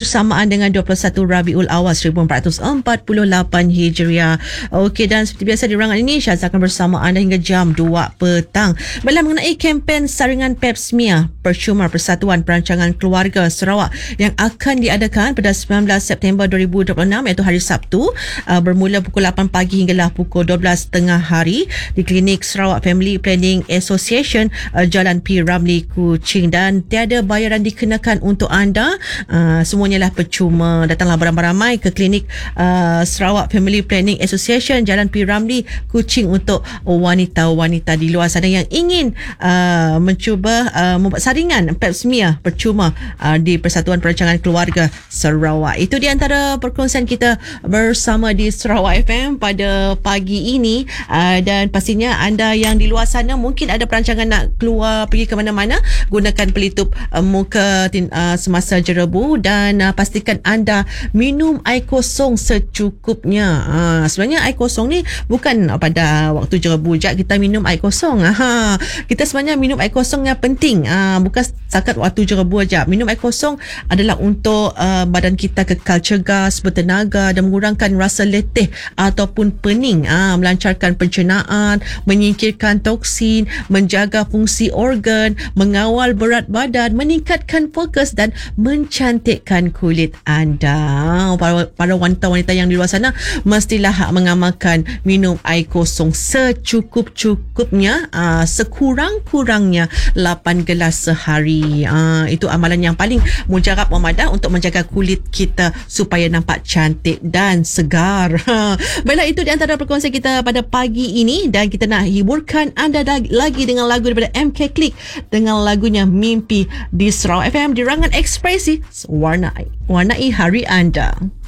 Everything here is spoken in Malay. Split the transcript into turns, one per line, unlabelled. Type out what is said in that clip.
bersamaan dengan 21 Rabiul Awal 1448 Hijriah. Okey, dan seperti biasa di ruangan ini Syazah akan bersama anda hingga jam 2 petang. Baiklah, mengenai kempen saringan Pap Smear Percuma Persatuan Perancangan Keluarga Sarawak yang akan diadakan pada 19 September 2026 iaitu hari Sabtu, bermula pukul 8 pagi hinggalah pukul 12 tengah hari di Klinik Sarawak Family Planning Association, Jalan P. Ramlee, Kuching, dan tiada bayaran dikenakan untuk anda. Semuanya lah percuma. Datanglah beramai-ramai ke Klinik Sarawak Family Planning Association, Jalan P. Ramlee, Kuching untuk wanita-wanita di luar sana yang ingin mencuba membuat saringan Pap Smear percuma di Persatuan Perancangan Keluarga Sarawak. Itu di antara perkongsian kita bersama di Sarawak FM pada pagi ini, dan pastinya anda yang di luar sana mungkin ada perancangan nak keluar pergi ke mana-mana, gunakan pelitup muka semasa jerebu, dan pastikan anda minum air kosong secukupnya. Sebenarnya air kosong ni bukan pada waktu jerebu je kita minum air kosong. Kita sebenarnya minum air kosong yang penting, bukan setakat waktu jerebu aja. Minum air kosong adalah untuk badan kita kekal cegas, bertenaga dan mengurangkan rasa letih ataupun pening, melancarkan pencernaan, menyingkirkan toksin, menjaga fungsi organ, mengawal berat badan, meningkatkan fokus dan mencantikkan kulit anda. Para wanita-wanita yang di luar sana mestilah mengamalkan minum air kosong secukup-cukupnya, sekurang-kurangnya 8 gelas sehari. Itu amalan yang paling mujarab Muhammadah untuk menjaga kulit kita supaya nampak cantik dan segar. Baiklah, itu di antara perkongsian kita pada pagi ini, dan kita nak hiburkan anda lagi dengan lagu daripada MK Click dengan lagunya Mimpi di Sarawak FM di rangan ekspresi warnai hari anda.